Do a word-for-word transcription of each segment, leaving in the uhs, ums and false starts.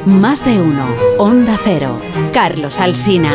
Más de uno. Onda Cero. Carlos Alsina.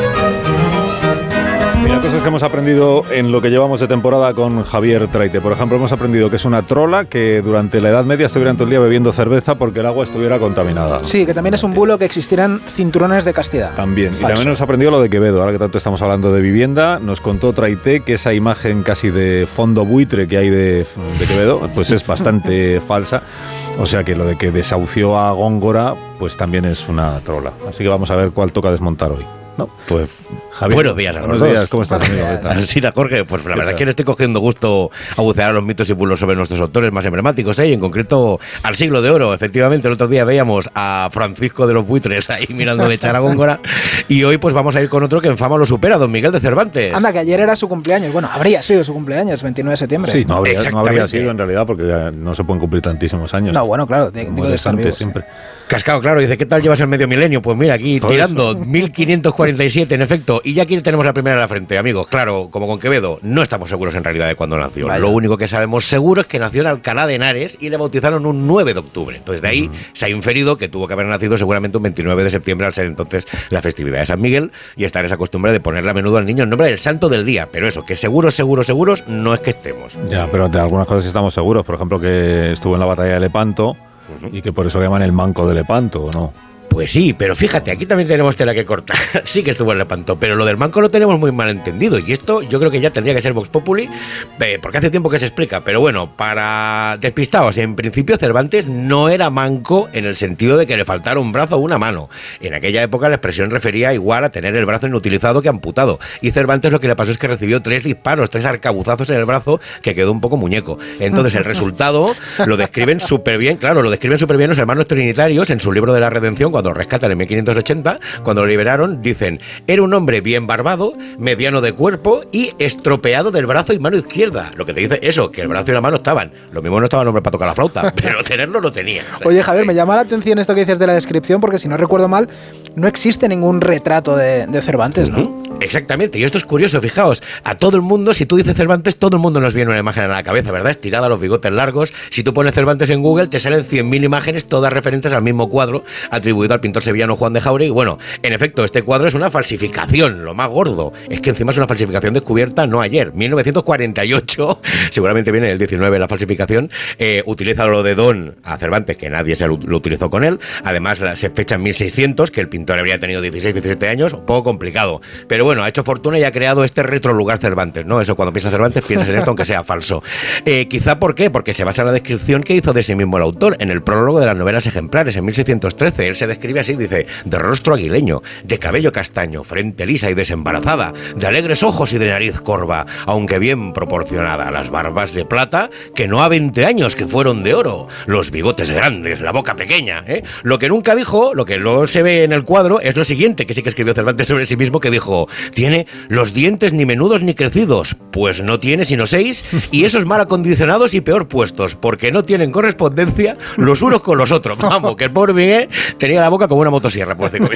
Mira, cosas que hemos aprendido en lo que llevamos de temporada con Javier Traite. Por ejemplo, hemos aprendido que es una trola que durante la Edad Media estuvieran todo el día bebiendo cerveza porque el agua estuviera contaminada. Sí, que también es un bulo que existieran cinturones de castidad. También. Falso. Y también hemos aprendido lo de Quevedo. Ahora que tanto estamos hablando de vivienda, nos contó Traite que esa imagen casi de fondo buitre que hay de, de Quevedo, pues es bastante falsa. O sea que lo de que desahució a Góngora, pues también es una trola. Así que vamos a ver cuál toca desmontar hoy, ¿no? Pues Javier, buenos días a los buenos dos. días, ¿cómo estás, amigo? ¿Qué tal? Alsina, Jorge, pues la verdad es que le estoy cogiendo gusto a bucear a los mitos y bulos sobre nuestros autores más emblemáticos, ¿eh? Y en concreto al Siglo de Oro. Efectivamente, el otro día veíamos a Francisco de los Buitres ahí mirando de echar a Góngora, y hoy pues vamos a ir con otro que en fama lo supera, don Miguel de Cervantes. Anda, que ayer era su cumpleaños. Bueno, habría sido su cumpleaños, veintinueve de septiembre. Sí, no habría, no habría Exactamente. sido en realidad porque ya no se pueden cumplir tantísimos años. No, bueno, claro, digo Como de estar antes vivos, siempre. Cascado, claro, dice, ¿qué tal llevas el medio milenio? Pues mira, aquí Por tirando eso. mil quinientos cuarenta y siete, en efecto, y ya aquí tenemos la primera a la frente, amigos. Claro, como con Quevedo, no estamos seguros en realidad de cuándo nació. Vaya. Lo único que sabemos seguro es que nació en Alcalá de Henares y le bautizaron un nueve de octubre. Entonces de ahí se ha inferido que tuvo que haber nacido seguramente un veintinueve de septiembre, al ser entonces la festividad de San Miguel, y estar esa costumbre de ponerle a menudo al niño el nombre del santo del día. Pero eso, que seguros, seguros, seguros, no es que estemos. Ya, pero de algunas cosas sí estamos seguros. Por ejemplo, que estuvo en la batalla de Lepanto y que por eso le llaman el manco de Lepanto, ¿o no? Pues sí, pero fíjate, aquí también tenemos tela que cortar. Sí que estuvo en Lepanto, pero lo del manco lo tenemos muy mal entendido. Y esto yo creo que ya tendría que ser Vox Populi, eh, porque hace tiempo que se explica. Pero bueno, para despistados, en principio Cervantes no era manco en el sentido de que le faltara un brazo o una mano. En aquella época la expresión refería igual a tener el brazo inutilizado que amputado. Y Cervantes lo que le pasó es que recibió tres disparos, tres arcabuzazos en el brazo, que quedó un poco muñeco. Entonces el resultado lo describen súper bien, claro, lo describen súper bien los hermanos trinitarios en su libro de la Redención, cuando lo rescatan en mil quinientos ochenta, cuando lo liberaron, dicen: era un hombre bien barbado, mediano de cuerpo y estropeado del brazo y mano izquierda. Lo que te dice eso, que el brazo y la mano estaban. Lo mismo no estaba el hombre para tocar la flauta, pero tenerlo lo tenía. O sea, Oye, Javier, me llama la atención esto que dices de la descripción, porque si no recuerdo mal, no existe ningún retrato de, de Cervantes, ¿no? Uh-huh. Exactamente, y esto es curioso, fijaos, a todo el mundo, si tú dices Cervantes, todo el mundo nos viene una imagen a la cabeza, ¿verdad? Estirada, los bigotes largos. Si tú pones Cervantes en Google, te salen cien mil imágenes, todas referentes al mismo cuadro, atribuido al pintor sevillano Juan de Jauregui. Bueno, en efecto, este cuadro es una falsificación, lo más gordo. Es que encima es una falsificación descubierta no ayer, mil novecientos cuarenta y ocho, seguramente viene el diecinueve la falsificación, eh, utiliza lo de Don a Cervantes, que nadie se lo, lo utilizó con él. Además, la, se fecha en mil seiscientos, que el pintor habría tenido dieciséis, diecisiete años, un poco complicado. Pero bueno, ha hecho fortuna y ha creado este retrolugar Cervantes, ¿no? Eso, cuando piensas Cervantes, piensas en esto, aunque sea falso. Eh, quizá, ¿por qué? Porque se basa en la descripción que hizo de sí mismo el autor en el prólogo de las novelas ejemplares, en mil seiscientos trece. Él se describe así, dice: de rostro aguileño, de cabello castaño, frente lisa y desembarazada, de alegres ojos y de nariz corva, aunque bien proporcionada, las barbas de plata, que no a veinte años que fueron de oro, los bigotes grandes, la boca pequeña, ¿eh? Lo que nunca dijo, lo que luego se ve en el cuadro, es lo siguiente, que sí que escribió Cervantes sobre sí mismo, que dijo: tiene los dientes ni menudos ni crecidos, pues no tiene sino seis, y esos mal acondicionados y peor puestos, porque no tienen correspondencia los unos con los otros. Vamos, que el pobre Miguel tenía la boca como una motosierra, pues decir.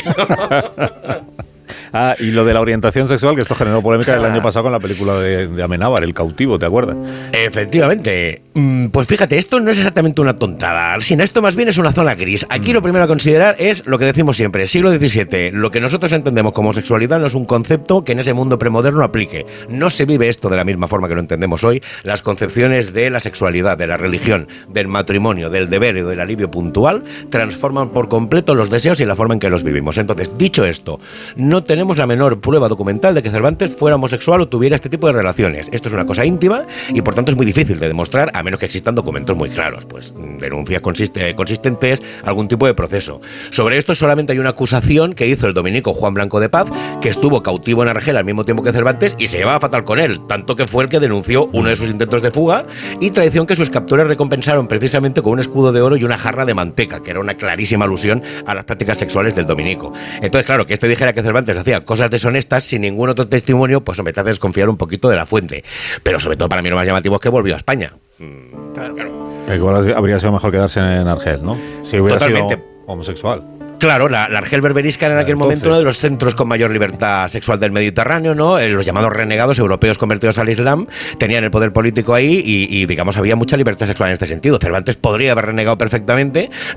Ah, y lo de la orientación sexual, que esto generó polémica el año pasado con la película de, de Amenábar, El cautivo, ¿te acuerdas? Efectivamente. Pues fíjate, esto no es exactamente una tontada, sino esto más bien es una zona gris. Aquí lo primero a considerar es lo que decimos siempre, siglo diecisiete. Lo que nosotros entendemos como sexualidad no es un concepto que en ese mundo premoderno aplique. No se vive esto de la misma forma que lo entendemos hoy. Las concepciones de la sexualidad, de la religión, del matrimonio, del deber y del alivio puntual transforman por completo los deseos y la forma en que los vivimos. Entonces, dicho esto, no tenemos la menor prueba documental de que Cervantes fuera homosexual o tuviera este tipo de relaciones. Esto es una cosa íntima y por tanto es muy difícil de demostrar, a menos que existan documentos muy claros, pues denuncias consiste, consistentes, algún tipo de proceso. Sobre esto solamente hay una acusación que hizo el dominico Juan Blanco de Paz, que estuvo cautivo en Argel al mismo tiempo que Cervantes y se llevaba fatal con él, tanto que fue el que denunció uno de sus intentos de fuga y traición que sus captores recompensaron precisamente con un escudo de oro y una jarra de manteca, que era una clarísima alusión a las prácticas sexuales del dominico. Entonces, claro, que este dijera que Cervantes hacía cosas deshonestas sin ningún otro testimonio, pues me te hace desconfiar un poquito de la fuente. Pero sobre todo para mí lo más llamativo es que volvió a España. Mm, claro, claro. Igual habría sido mejor quedarse en Argel, ¿no? Si hubiera Totalmente. sido homosexual. Claro, la, la Argel berberisca era en aquel Entonces, momento uno de los centros con mayor libertad sexual del Mediterráneo, ¿no? Eh, los llamados renegados europeos convertidos al Islam tenían el poder político ahí y, y, digamos, había mucha libertad sexual en este sentido. Cervantes podría haber renegado perfectamente.